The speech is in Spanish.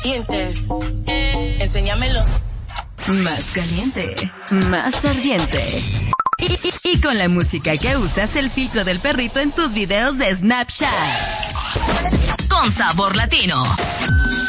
Dientes, enséñamelos. Más caliente, más ardiente. Y con la música que usas, el filtro del perrito en tus videos de Snapchat. Con sabor latino.